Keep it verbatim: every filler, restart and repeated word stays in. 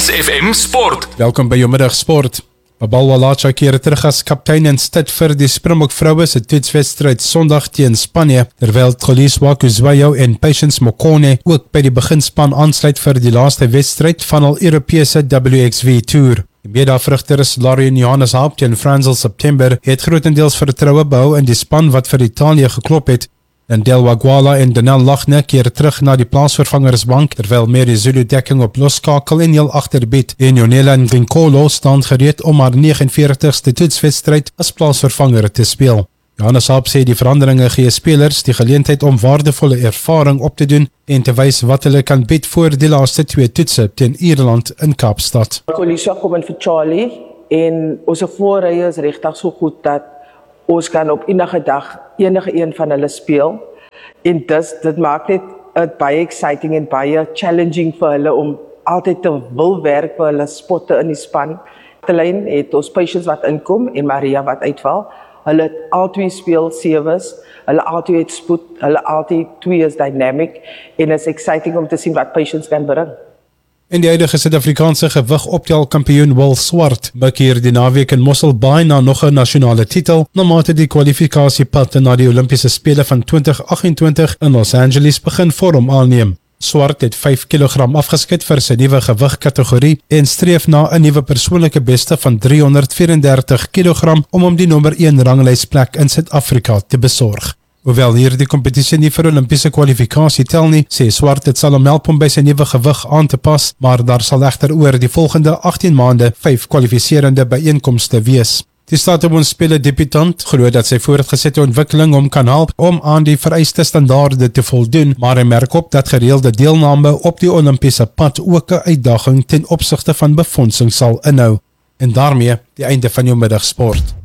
S F M Sport. Welkom by jou middag sport. Babalwa Lacha keer terug as kaptein en stit vir die Springbok vroue se toetswedstryd Sondag teen Spanje, terwyl Tolisso Kuzwayo en Patience Mokone ook by die beginspan aansluit vir die laaste wedstryd van al Europese W X V Tour. Die mede-afrigters Laurie en Johannes Haupt en Franzel September het grotendeels vertroue behou in die span wat vir Italië geklop het. En Delwa Gwala en Danel Lachne keer terug na die plaasvervangersbank, terwyl Mary Zulu dekking op loskakel en heel agterbied. En Jonela Nginkolo staan gereed om haar negenenveertigste toetswedstryd as plaasvervanger te speel. Johannes Haupt sê die veranderinge gee spelers die geleentheid om waardevolle ervaring op te doen en te wys wat hulle kan bied voor die laaste twee toetse teen Ierland in Kaapstad. Tolisso kom in vir Charlie en ons voorrye is regtig so goed dat ons kan op enige dag enige een van hulle speel. En dis, dit maak net het baie exciting en baie challenging vir hulle om altyd te wil werk vir hulle spotte in die span. Terlyn het ons Patience wat inkom en Maria wat uitval. Hulle het al twee speel sewes, hulle al twee het spoed, hulle al twee is dynamic en is exciting om te sien wat Patience kan bring. En die huidige Suid-Afrikaanse gewig-optel kampioen Will Swart buig hier die naweek in Mossel Bay na nog 'n nasionale titel, na mate die kwalifikasiepad na die Olimpiese Spele van twintig agt-en-twintig in Los Angeles begin vorm aanneem. Swart het vyf kilogram afgeskit vir sy nuwe gewigkategorie en streef na 'n nuwe persoonlike beste van driehonderdvierendertig kilogram om om die nommer een ranglysplek in Suid-Afrika te besorg. Hoewel hierdie kompetisie nie vir Olimpiese kwalifikasie tel nie, sê Swart dit sal hom help om by sy nuwe gewig aan te pas, maar daar sal egter oor die volgende agttien maande vyf kwalifiserende byeenkomste wees. Die staatsbondspele debutant glo dat sy voortgesette ontwikkeling hom kan help om aan die vereiste standaarde te voldoen, maar hy merk op dat gereelde deelname op die Olimpiese pad ook 'n uitdaging ten opsigte van befondsing sal inhou. En daarmee die einde van jou middagsport.